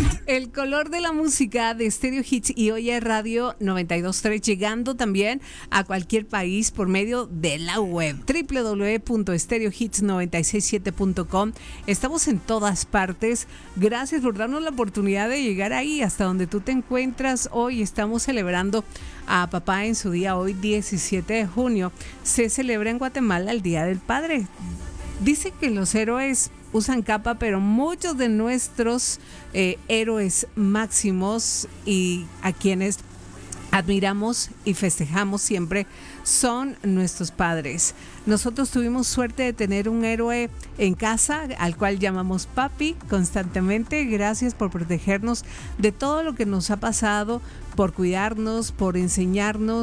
El color de la música de Stereo Hits y Oye Radio 92.3, llegando también a cualquier país por medio de la web www.stereohits967.com. Estamos en todas partes. Gracias por darnos la oportunidad de llegar ahí hasta donde tú te encuentras. Hoy estamos celebrando a papá en su día, hoy 17 de junio. Se celebra en Guatemala el Día del Padre. Dice que los héroes usan capa, pero muchos de nuestros héroes máximos y a quienes admiramos y festejamos siempre son nuestros padres. Nosotros tuvimos suerte de tener un héroe en casa al cual llamamos papi constantemente. Gracias por protegernos de todo lo que nos ha pasado, por cuidarnos, por enseñarnos